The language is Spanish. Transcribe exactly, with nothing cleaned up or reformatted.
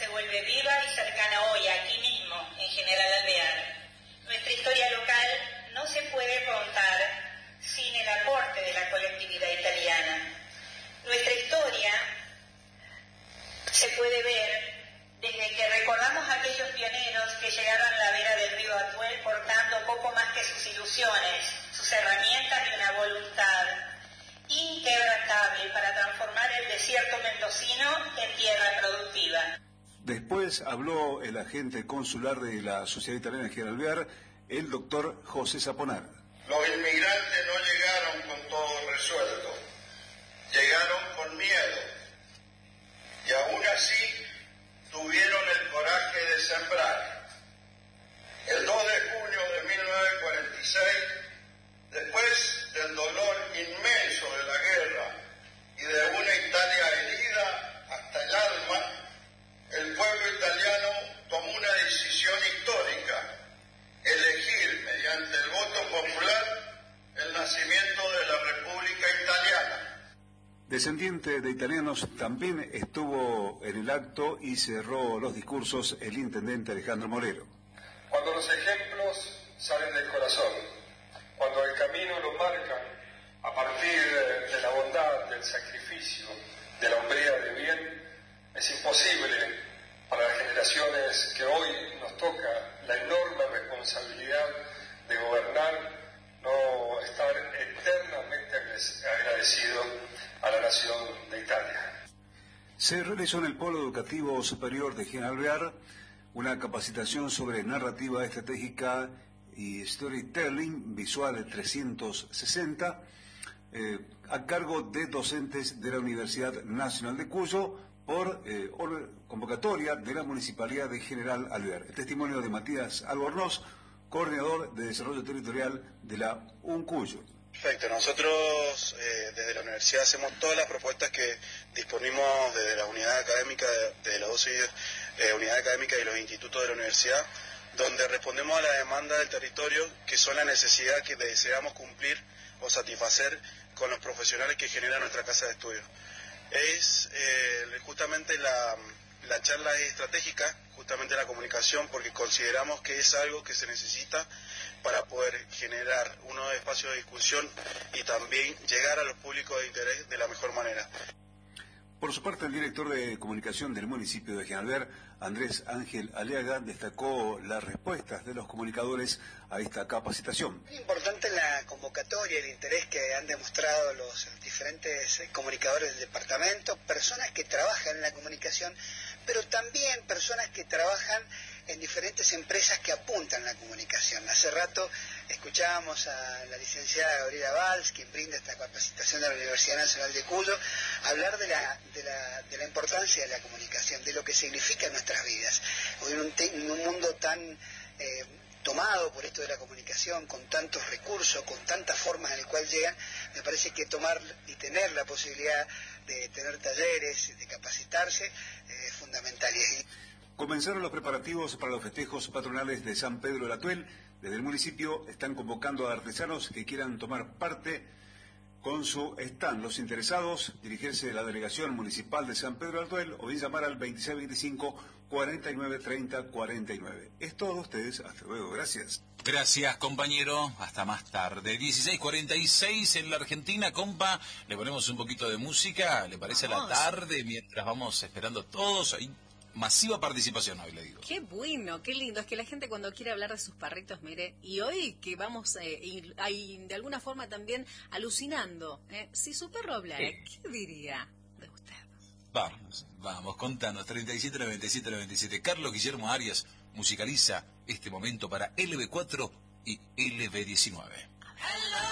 vuelve viva y cercana hoy, aquí mismo, en General Alvear. Nuestra historia local no se puede contar sin el aporte de la colectividad italiana. Nuestra historia se puede ver desde que recordamos a aquellos pioneros que llegaron a la vera del río Atuel portando poco más que sus ilusiones, sus herramientas y una voluntad inquebrantable para transformar el desierto mendocino en tierra productiva. Después habló el agente consular de la Sociedad Italiana en General Alvear, el doctor José Saponar. Los inmigrantes no llegaron con todo resuelto, llegaron con miedo y aún así tuvieron el coraje de sembrar. El dos de junio de mil novecientos cuarenta y seis, después del dolor inmenso de la guerra y de una Italia herida hasta el alma, el pueblo italiano tomó una decisión histórica: elegir mediante el voto popular el nacimiento de la República Italiana. Descendiente de italianos, también estuvo en el acto y cerró los discursos el intendente Alejandro Morero. Cuando los ejemplos salen del corazón, cuando el camino lo marcan a partir de la bondad, del sacrificio, de la hombría de bien, es imposible para las generaciones que hoy nos toca la enorme responsabilidad de gobernar no estar eternamente agradecido a la nación de Italia. Se realizó en el Polo Educativo Superior de General Alvear una capacitación sobre narrativa estratégica y storytelling visual trescientos sesenta eh, a cargo de docentes de la Universidad Nacional de Cuyo por eh, convocatoria de la Municipalidad de General Alvear. El testimonio de Matías Albornoz, coordinador de desarrollo territorial de la UNCuyo. Perfecto, nosotros eh, desde la universidad hacemos todas las propuestas que disponimos desde la unidad académica, de, de la doce eh, unidad académica y los institutos de la universidad, donde respondemos a la demanda del territorio, que son la necesidad que deseamos cumplir o satisfacer con los profesionales que genera nuestra casa de estudio. Es eh, justamente la, la charla es estratégica, justamente la comunicación, porque consideramos que es algo que se necesita para poder generar unos espacios de discusión y también llegar a los públicos de interés de la mejor manera. Por su parte, el director de comunicación del municipio de General Alvear, Andrés Ángel Aliaga, destacó las respuestas de los comunicadores a esta capacitación. Es importante la convocatoria, el interés que han demostrado los diferentes comunicadores del departamento, personas que trabajan en la comunicación, pero también personas que trabajan en diferentes empresas que apuntan la comunicación. Hace rato escuchábamos a la licenciada Gabriela Valls, quien brinda esta capacitación de la Universidad Nacional de Cuyo, hablar de la, de la, de la importancia de la comunicación, de lo que significa en nuestras vidas. Hoy en un, en un mundo tan eh, tomado por esto de la comunicación, con tantos recursos, con tantas formas en las cuales llegan, me parece que tomar y tener la posibilidad de tener talleres, de capacitarse, eh, es fundamental. Y Comenzaron los preparativos para los festejos patronales de San Pedro del Atuel. Desde el municipio están convocando a artesanos que quieran tomar parte con su stand. Los interesados, dirigirse de la delegación municipal de San Pedro del Atuel o bien llamar al veintiséis veinticinco, cuarenta y nueve treinta, cuarenta y nueve. Es todo de ustedes. Hasta luego. Gracias. Gracias, compañero. Hasta más tarde. dieciséis cuarenta y seis en la Argentina, compa. Le ponemos un poquito de música. ¿Le parece a la tarde? Mientras vamos esperando todos ahí. Masiva participación hoy, le digo. Qué bueno, qué lindo. Es que la gente cuando quiere hablar de sus perritos, mire, y hoy que vamos eh, y, y de alguna forma también alucinando, ¿eh? Si su perro hablara, ¿qué diría de usted? Vamos, vamos, contanos. treinta y siete noventa y siete noventa y siete. Carlos Guillermo Arias musicaliza este momento para L B cuatro y L B diecinueve.